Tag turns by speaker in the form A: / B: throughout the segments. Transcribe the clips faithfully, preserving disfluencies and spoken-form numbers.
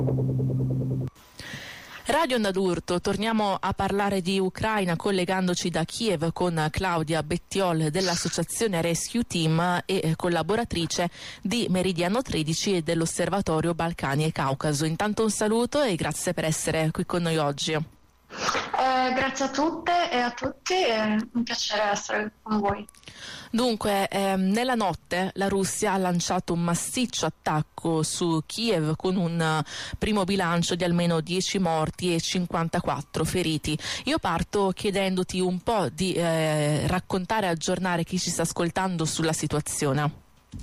A: Radio Onda d'Urto, torniamo a parlare di Ucraina collegandoci da Kiev con Claudia Bettiol dell'associazione Rescue Team e collaboratrice di Meridiano tredici e dell'Osservatorio Balcani e Caucaso. Intanto un saluto e grazie per essere qui con noi oggi.
B: Eh, grazie a tutte e a tutti, è un piacere essere con voi.
A: Dunque, ehm, nella notte la Russia ha lanciato un massiccio attacco su Kiev con un uh, primo bilancio di almeno dieci morti e cinquantaquattro feriti. Io parto chiedendoti un po' di eh, raccontare e aggiornare chi ci sta ascoltando sulla situazione.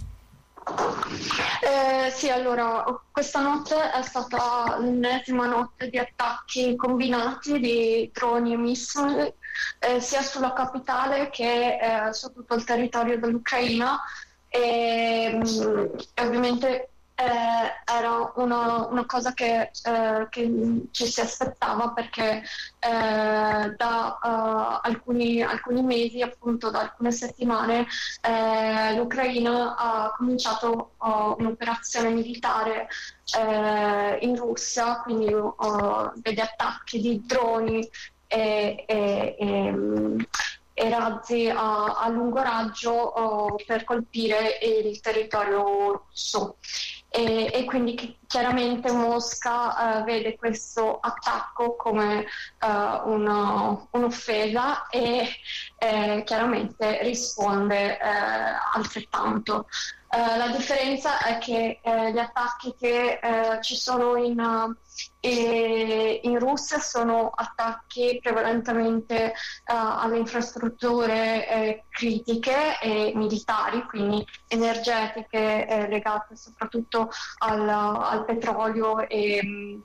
B: Eh, sì, allora, questa notte è stata l'ennesima notte di attacchi combinati di droni e missili, eh, sia sulla capitale che eh, su tutto il territorio dell'Ucraina e, mh, e ovviamente eh, era una, una cosa che, eh, che ci si aspettava perché eh, da uh, alcuni, alcuni mesi, appunto da alcune settimane, eh, l'Ucraina ha cominciato uh, un'operazione militare eh, in Russia, quindi uh, degli attacchi di droni e, e, e, e razzi a, a lungo raggio uh, per colpire il territorio russo. E, e quindi chiaramente Mosca uh, vede questo attacco come uh, una, un'offesa e eh, chiaramente risponde uh, altrettanto. Uh, la differenza è che uh, gli attacchi che uh, ci sono in, uh, in Russia sono attacchi prevalentemente uh, alle infrastrutture eh, critiche e militari, quindi energetiche eh, legate soprattutto al, al petrolio e,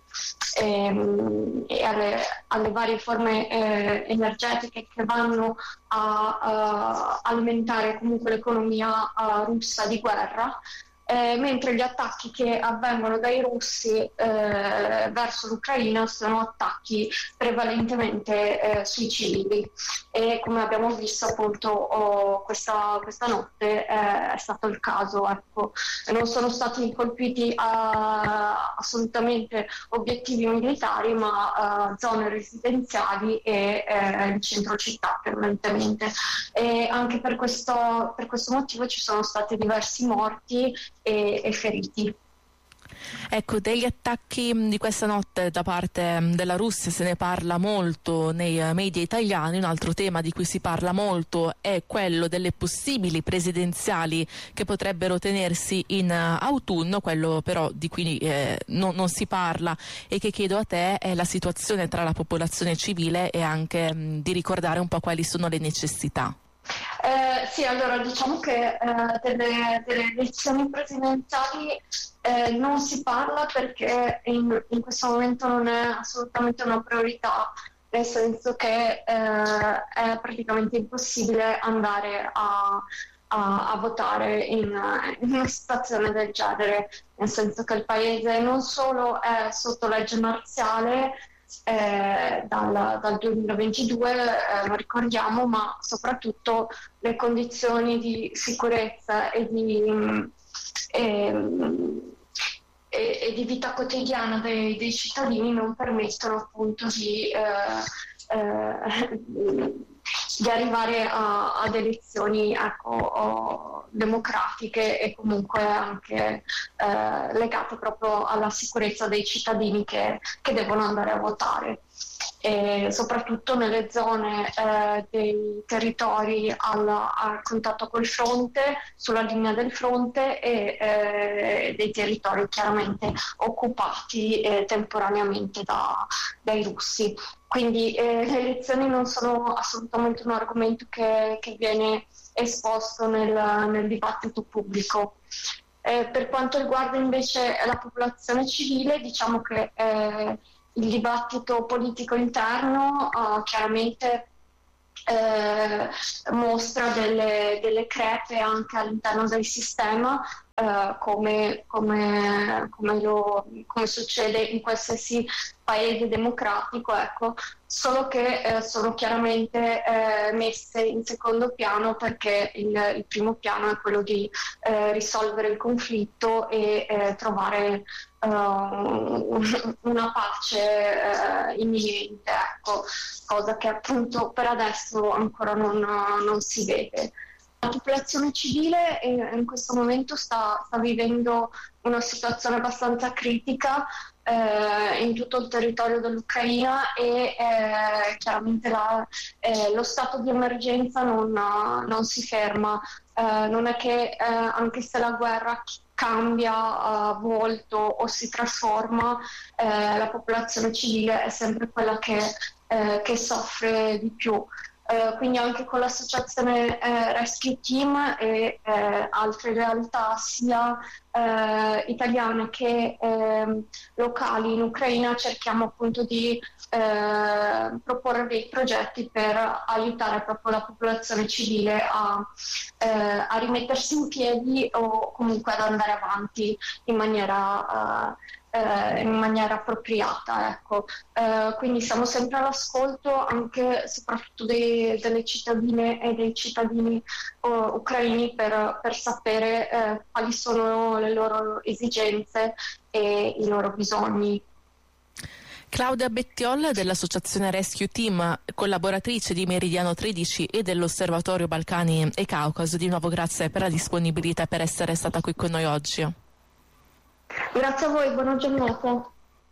B: e, e alle, alle varie forme eh, energetiche che vanno a, a alimentare comunque l'economia uh, russa di guerra. Eh, mentre gli attacchi che avvengono dai russi eh, verso l'Ucraina sono attacchi prevalentemente eh, sui civili e come abbiamo visto appunto oh, questa, questa notte eh, è stato il caso, ecco. Non sono stati colpiti a, assolutamente obiettivi militari ma a zone residenziali e eh, il centro città prevalentemente e anche per questo, per questo motivo ci sono stati diversi morti E, e feriti.
A: Ecco, degli attacchi di questa notte da parte della Russia se ne parla molto nei media italiani. Un altro tema di cui si parla molto è quello delle possibili presidenziali che potrebbero tenersi in autunno. Quello però di cui eh, non, non si parla e che chiedo a te è la situazione tra la popolazione civile e anche mh, di ricordare un po' quali sono le necessità.
B: Eh, sì, allora diciamo che eh, delle, delle elezioni presidenziali eh, non si parla perché in, in questo momento non è assolutamente una priorità, nel senso che eh, è praticamente impossibile andare a, a, a votare in, in una situazione del genere, nel senso che il paese non solo è sotto legge marziale, Eh, dal, dal duemilaventidue, eh, lo ricordiamo, ma soprattutto le condizioni di sicurezza e di, e, e, e di vita quotidiana dei, dei cittadini non permettono appunto di, eh, eh, di arrivare a, ad elezioni ecco, o, democratiche e comunque anche eh, legate proprio alla sicurezza dei cittadini che, che devono andare a votare. E soprattutto nelle zone eh, dei territori al, al contatto col fronte, sulla linea del fronte e eh, dei territori chiaramente occupati eh, temporaneamente da, dai russi. Quindi eh, le elezioni non sono assolutamente un argomento che, che viene esposto nel, nel dibattito pubblico. Eh, per quanto riguarda invece la popolazione civile, diciamo che eh, il dibattito politico interno uh, chiaramente eh, mostra delle, delle crepe anche all'interno del sistema, eh, come, come, come, lo, come succede in qualsiasi paese democratico, ecco, solo che eh, sono chiaramente eh, messe in secondo piano perché il, il primo piano è quello di eh, risolvere il conflitto e eh, trovare uh, una pace uh, imminente, ecco, cosa che appunto per adesso ancora non, non si vede. La popolazione civile in questo momento sta, sta vivendo una situazione abbastanza critica eh, in tutto il territorio dell'Ucraina e eh, chiaramente la, eh, lo stato di emergenza non, non si ferma. Eh, non è che eh, anche se la guerra cambia uh, volto o si trasforma, eh, la popolazione civile è sempre quella che, eh, che soffre di più. Uh, quindi anche con l'associazione eh, Rescue Team e eh, altre realtà sia eh, italiane che eh, locali in Ucraina cerchiamo appunto di eh, proporre dei progetti per aiutare proprio la popolazione civile a, eh, a rimettersi in piedi o comunque ad andare avanti in maniera uh, Eh, in maniera appropriata, ecco. Eh, quindi siamo sempre all'ascolto anche soprattutto dei, delle cittadine e dei cittadini uh, ucraini per, per sapere eh, quali sono le loro esigenze e i loro bisogni.
A: Claudia Bettiol dell'associazione Rescue Team, collaboratrice di Meridiano tredici e dell'Osservatorio Balcani e Caucaso, di nuovo grazie per la disponibilità e per essere stata qui con noi oggi.
B: Grazie a voi, buona giornata.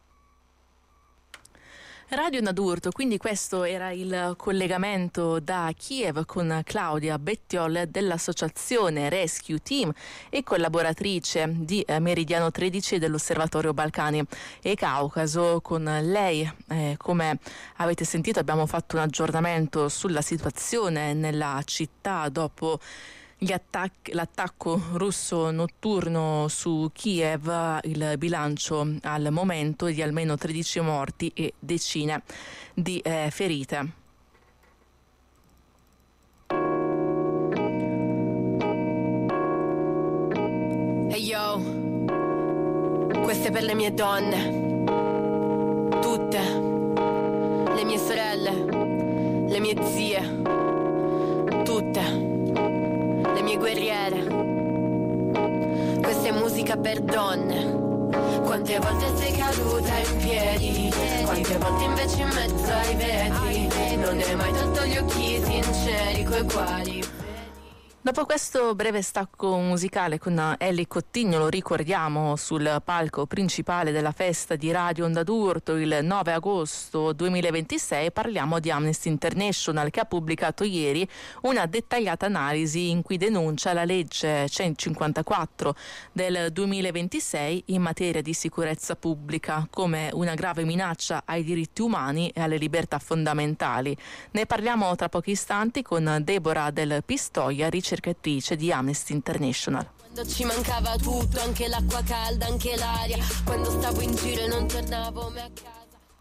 A: Radio Nadurto, quindi questo era il collegamento da Kiev con Claudia Bettiol dell'associazione Rescue Team e collaboratrice di Meridiano tredici e dell'Osservatorio Balcani e Caucaso. Con lei, eh, come avete sentito, abbiamo fatto un aggiornamento sulla situazione nella città dopo Gli attac- l'attacco russo notturno su Kiev. Il bilancio al momento è di almeno tredici morti e decine di eh, ferite.
C: Hey yo, queste per le mie donne, tutte, le mie sorelle, le mie zie, tutte le mie guerriere. Questa è musica per donne. Quante volte sei caduta in piedi, quante volte invece in mezzo ai vetri. Non hai mai tolto gli occhi sinceri coi quali.
A: Dopo questo breve stacco musicale con Ellie Cottigno, lo ricordiamo, sul palco principale della festa di Radio Onda d'Urto il nove agosto duemilaventisei, parliamo di Amnesty International, che ha pubblicato ieri una dettagliata analisi in cui denuncia la legge centocinquantaquattro del duemilaventisei in materia di sicurezza pubblica come una grave minaccia ai diritti umani e alle libertà fondamentali. Ne parliamo tra pochi istanti con Deborah Del Pistoia, ricercatrice di Amnesty International.
C: Quando ci mancava tutto, anche l'acqua calda, anche l'aria, quando stavo in giro e non tornavo mai a casa.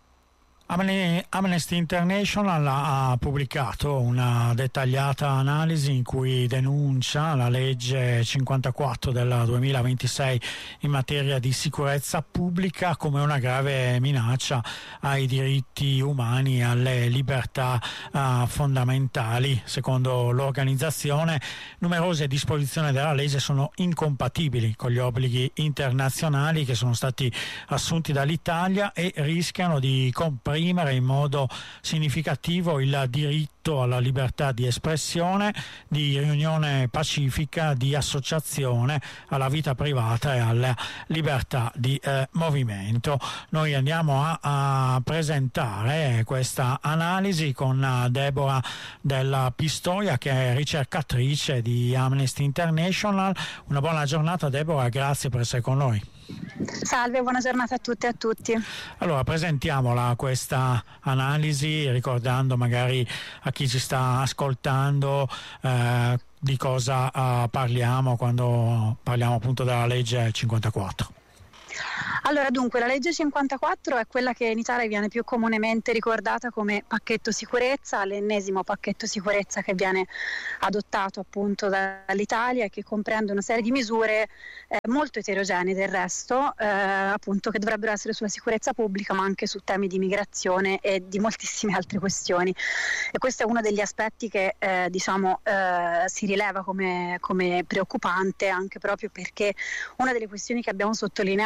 D: Amnesty International ha pubblicato una dettagliata analisi in cui denuncia la legge cinquantaquattro del duemilaventisei in materia di sicurezza pubblica come una grave minaccia ai diritti umani e alle libertà uh, fondamentali. Secondo l'organizzazione, numerose disposizioni della legge sono incompatibili con gli obblighi internazionali che sono stati assunti dall'Italia e rischiano di comprimere in modo significativo il diritto alla libertà di espressione, di riunione pacifica, di associazione, alla vita privata e alla libertà di eh, movimento. Noi andiamo a, a presentare questa analisi con Deborah Del Pistoia, che è ricercatrice di Amnesty International. Una buona giornata, Deborah, grazie per essere con noi.
E: Salve, buona giornata a tutte e a tutti.
D: Allora, presentiamola questa analisi, ricordando magari a chi ci sta ascoltando eh, di cosa eh, parliamo quando parliamo appunto della legge cinquantaquattro.
E: Allora, dunque, la legge cinquantaquattro è quella che in Italia viene più comunemente ricordata come pacchetto sicurezza, l'ennesimo pacchetto sicurezza che viene adottato appunto dall'Italia e che comprende una serie di misure eh, molto eterogenee del resto, eh, appunto, che dovrebbero essere sulla sicurezza pubblica ma anche su temi di migrazione e di moltissime altre questioni. E questo è uno degli aspetti che eh, diciamo eh, si rileva come, come preoccupante, anche proprio perché una delle questioni che abbiamo sottolineato nella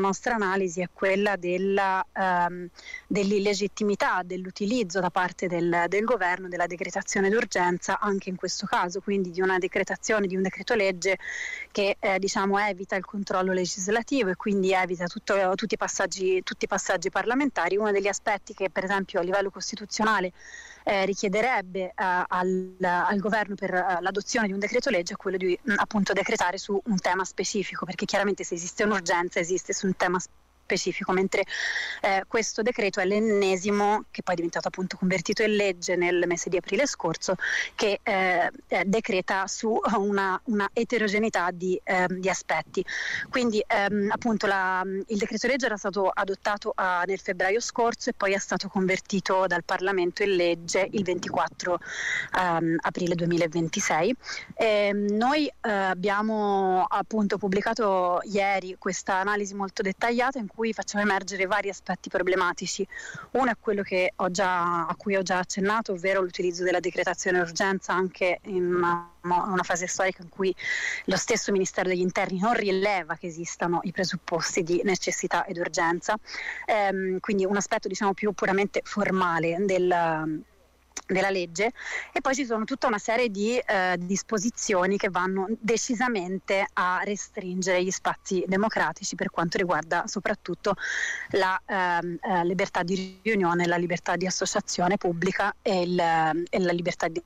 E: nostra analisi è quella della, ehm, dell'illegittimità dell'utilizzo da parte del, del governo della decretazione d'urgenza anche in questo caso, quindi di una decretazione di un decreto legge che eh, diciamo evita il controllo legislativo e quindi evita tutto, tutti, i passaggi, tutti i passaggi parlamentari. Uno degli aspetti che per esempio a livello costituzionale Eh, richiederebbe eh, al, al governo per eh, l'adozione di un decreto legge è quello di mh, appunto decretare su un tema specifico, perché chiaramente se esiste un'urgenza esiste su un tema specifico, mentre eh, questo decreto è l'ennesimo, che poi è diventato appunto convertito in legge nel mese di aprile scorso, che eh, eh, decreta su una, una eterogeneità di, eh, di aspetti. Quindi ehm, appunto la, il decreto legge era stato adottato a, nel febbraio scorso e poi è stato convertito dal Parlamento in legge il ventiquattro ehm, aprile duemilaventisei. E noi eh, abbiamo appunto pubblicato ieri questa analisi molto dettagliata in cui facciamo emergere vari aspetti problematici. Uno è quello che ho già, a cui ho già accennato, ovvero l'utilizzo della decretazione d'urgenza anche in una, una fase storica in cui lo stesso Ministero degli Interni non rileva che esistano i presupposti di necessità ed urgenza, ehm, quindi un aspetto diciamo più puramente formale del della legge. E poi ci sono tutta una serie di eh, disposizioni che vanno decisamente a restringere gli spazi democratici per quanto riguarda soprattutto la ehm, eh, libertà di riunione, la libertà di associazione pubblica e, il, e la libertà di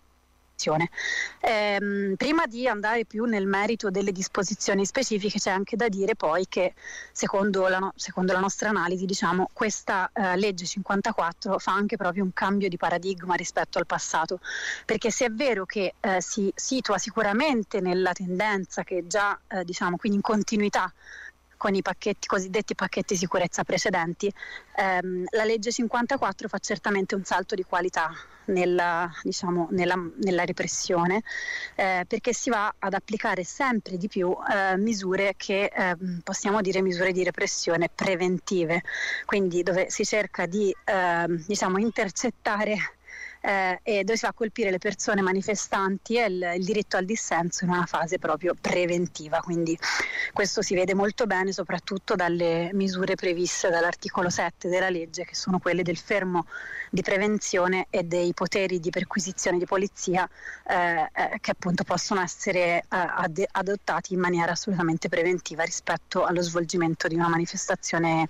E: Eh, prima di andare più nel merito delle disposizioni specifiche c'è anche da dire poi che secondo la, no- secondo la nostra analisi diciamo questa eh, legge cinquantaquattro fa anche proprio un cambio di paradigma rispetto al passato, perché se è vero che eh, si situa sicuramente nella tendenza che già eh, diciamo quindi in continuità con i pacchetti, cosiddetti pacchetti sicurezza precedenti, ehm, la legge cinquantaquattro fa certamente un salto di qualità nella, diciamo, nella, nella repressione, eh, perché si va ad applicare sempre di più eh, misure che eh, possiamo dire misure di repressione preventive, quindi dove si cerca di eh, diciamo, intercettare Eh, e dove si va a colpire le persone manifestanti e il, il diritto al dissenso in una fase proprio preventiva. Quindi questo si vede molto bene soprattutto dalle misure previste dall'articolo sette della legge, che sono quelle del fermo di prevenzione e dei poteri di perquisizione di polizia eh, eh, che appunto possono essere eh, ad- adottati in maniera assolutamente preventiva rispetto allo svolgimento di una manifestazione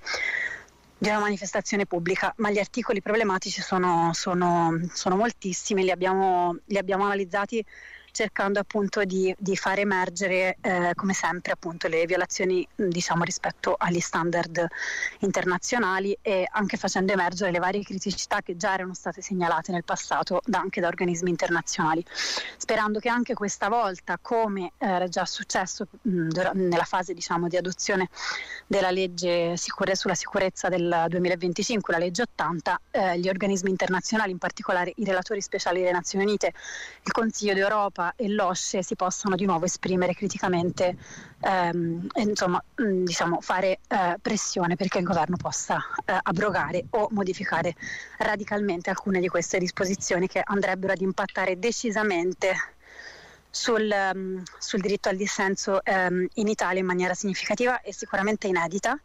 E: di una manifestazione pubblica. Ma gli articoli problematici sono, sono, sono moltissimi, li abbiamo, li abbiamo analizzati cercando appunto di, di far emergere eh, come sempre appunto le violazioni diciamo rispetto agli standard internazionali e anche facendo emergere le varie criticità che già erano state segnalate nel passato da, anche da organismi internazionali, sperando che anche questa volta, come era già successo mh, nella fase diciamo di adozione della legge sicure, sulla sicurezza del duemilaventicinque, la legge ottanta, eh, gli organismi internazionali, in particolare i relatori speciali delle Nazioni Unite, il Consiglio d'Europa e l'OSCE si possano di nuovo esprimere criticamente, ehm, e, insomma mh, diciamo fare eh, pressione perché il governo possa eh, abrogare o modificare radicalmente alcune di queste disposizioni che andrebbero ad impattare decisamente sul, um, sul diritto al dissenso um, in Italia in maniera significativa e sicuramente inedita.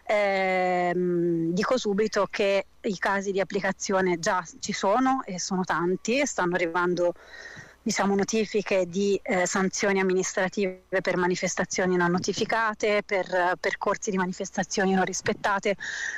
E: Eh, dico subito che i casi di applicazione già ci sono e sono tanti e stanno arrivando diciamo notifiche di eh, sanzioni amministrative per manifestazioni non notificate, per uh, percorsi di manifestazioni non rispettate.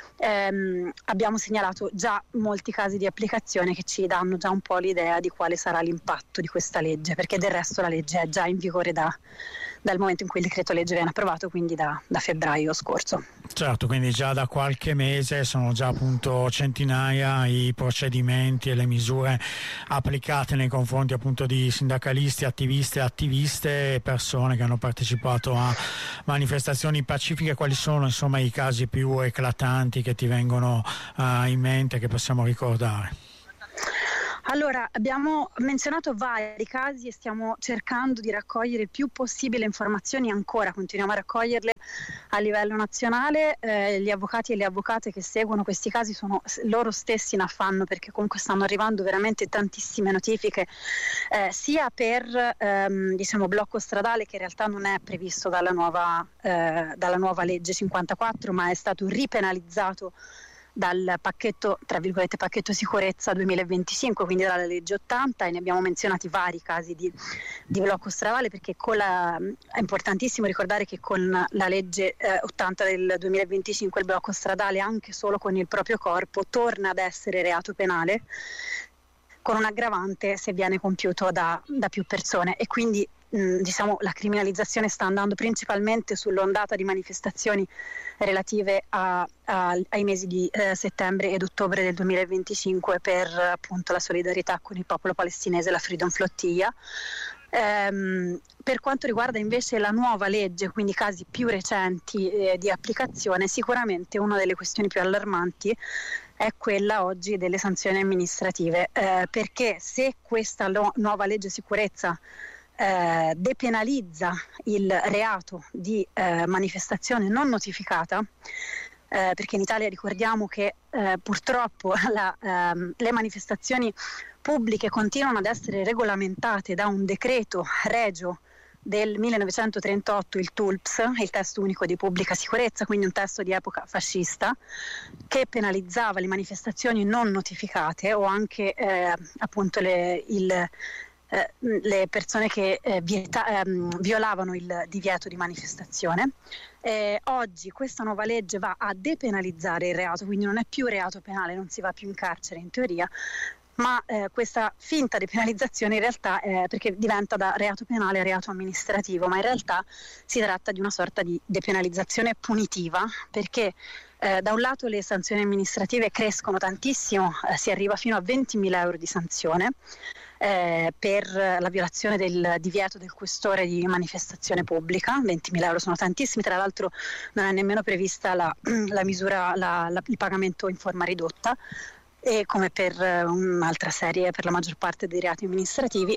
E: Eh, abbiamo segnalato già molti casi di applicazione che ci danno già un po' l'idea di quale sarà l'impatto di questa legge, perché del resto la legge è già in vigore da, dal momento in cui il decreto legge viene approvato, quindi da, da febbraio scorso.
D: Certo, quindi già da qualche mese sono già appunto centinaia i procedimenti e le misure applicate nei confronti appunto di sindacalisti, attivisti, attiviste e persone che hanno partecipato a manifestazioni pacifiche. Quali sono insomma i casi più eclatanti che ti vengono uh, in mente, che possiamo ricordare?
E: Allora, abbiamo menzionato vari casi e stiamo cercando di raccogliere il più possibile informazioni ancora, continuiamo a raccoglierle a livello nazionale. Eh, gli avvocati e le avvocate che seguono questi casi sono loro stessi in affanno, perché comunque stanno arrivando veramente tantissime notifiche, eh, sia per ehm, diciamo blocco stradale, che in realtà non è previsto dalla nuova, eh, dalla nuova legge cinquantaquattro, ma è stato ripenalizzato dal pacchetto, tra virgolette, pacchetto sicurezza duemilaventicinque, quindi dalla legge ottanta, e ne abbiamo menzionati vari casi di, di blocco stradale, perché con la, è importantissimo ricordare che con la legge eh, ottanta del duemilaventicinque il blocco stradale, anche solo con il proprio corpo, torna ad essere reato penale, con un aggravante se viene compiuto da, da più persone, e quindi mh, diciamo la criminalizzazione sta andando principalmente sull'ondata di manifestazioni relative a, a, ai mesi di eh, settembre ed ottobre del duemilaventicinque per appunto la solidarietà con il popolo palestinese, la Freedom Flotilla. Ehm, per quanto riguarda invece la nuova legge, quindi casi più recenti eh, di applicazione, sicuramente una delle questioni più allarmanti è quella oggi delle sanzioni amministrative, eh, perché se questa lo- nuova legge sicurezza eh, depenalizza il reato di eh, manifestazione non notificata, eh, perché in Italia ricordiamo che eh, purtroppo la, ehm, le manifestazioni pubbliche continuano ad essere regolamentate da un decreto regio del millenovecentotrentotto, il T U L P S, il testo unico di pubblica sicurezza, quindi un testo di epoca fascista, che penalizzava le manifestazioni non notificate o anche eh, appunto le, il, eh, le persone che eh, vieta, ehm, violavano il divieto di manifestazione. Eh, oggi questa nuova legge va a depenalizzare il reato, quindi non è più reato penale, non si va più in carcere in teoria, ma eh, questa finta depenalizzazione in realtà è perché diventa da reato penale a reato amministrativo, ma in realtà si tratta di una sorta di depenalizzazione punitiva, perché eh, da un lato le sanzioni amministrative crescono tantissimo, eh, si arriva fino a ventimila euro di sanzione eh, per la violazione del divieto del questore di manifestazione pubblica. ventimila euro sono tantissimi, tra l'altro non è nemmeno prevista la, la misura, la, la, il pagamento in forma ridotta, e come per uh, un'altra serie, per la maggior parte dei reati amministrativi,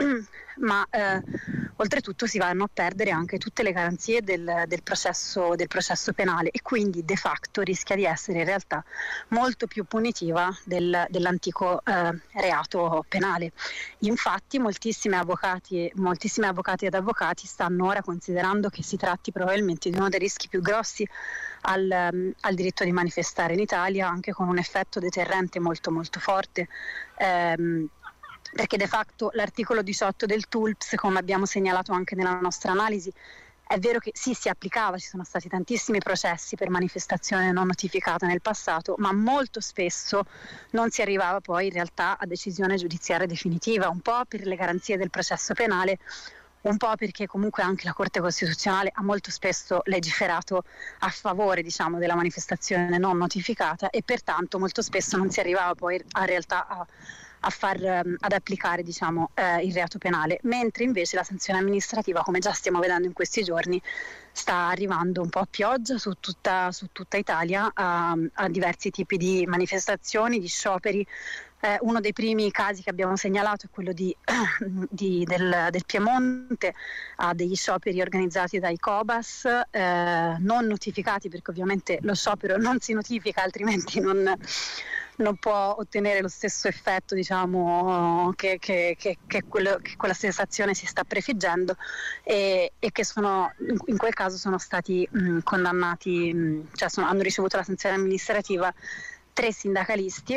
E: ma eh, oltretutto si vanno a perdere anche tutte le garanzie del, del, processo, del processo penale, e quindi de facto rischia di essere in realtà molto più punitiva del, dell'antico eh, reato penale. Infatti moltissimi avvocati, moltissimi avvocati ed avvocati stanno ora considerando che si tratti probabilmente di uno dei rischi più grossi al, um, al diritto di manifestare in Italia, anche con un effetto deterrente molto molto forte, ehm, perché de facto l'articolo diciotto del T U L P S, come abbiamo segnalato anche nella nostra analisi, è vero che sì, si applicava, ci sono stati tantissimi processi per manifestazione non notificata nel passato, ma molto spesso non si arrivava poi in realtà a decisione giudiziaria definitiva, un po' per le garanzie del processo penale, un po' perché comunque anche la Corte Costituzionale ha molto spesso legiferato a favore, diciamo, della manifestazione non notificata, e pertanto molto spesso non si arrivava poi a realtà a, a far, ad applicare, diciamo, eh, il reato penale, mentre invece la sanzione amministrativa, come già stiamo vedendo in questi giorni, sta arrivando un po' a pioggia su tutta, su tutta Italia a, a diversi tipi di manifestazioni, di scioperi. Eh, uno dei primi casi che abbiamo segnalato è quello di, di, del, del Piemonte, a degli scioperi organizzati dai Cobas, eh, non notificati, perché ovviamente lo sciopero non si notifica, altrimenti non, non può ottenere lo stesso effetto, diciamo, che, che, che, che, quello, che quella sensazione si sta prefiggendo, e, e che sono, in quel caso sono stati mh, condannati, mh, cioè sono, hanno ricevuto la sanzione amministrativa tre sindacalisti,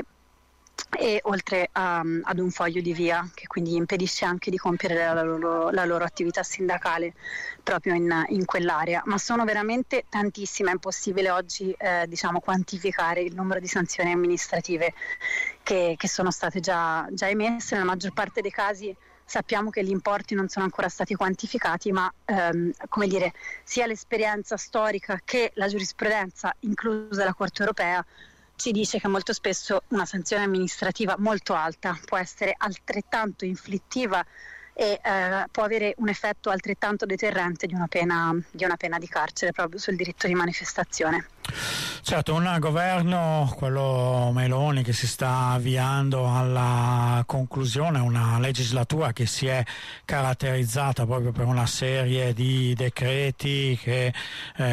E: e oltre a, ad un foglio di via che quindi impedisce anche di compiere la loro, la loro attività sindacale proprio in, in quell'area. Ma sono veramente tantissime, è impossibile oggi eh, diciamo quantificare il numero di sanzioni amministrative che, che sono state già, già emesse. Nella maggior parte dei casi sappiamo che gli importi non sono ancora stati quantificati, ma ehm, come dire, sia l'esperienza storica che la giurisprudenza, inclusa la Corte Europea, ci dice che molto spesso una sanzione amministrativa molto alta può essere altrettanto inflittiva e eh, può avere un effetto altrettanto deterrente di una pena, di una pena di carcere proprio sul diritto di manifestazione.
D: Certo, un governo, quello Meloni, che si sta avviando alla conclusione, una legislatura che si è caratterizzata proprio per una serie di decreti che eh,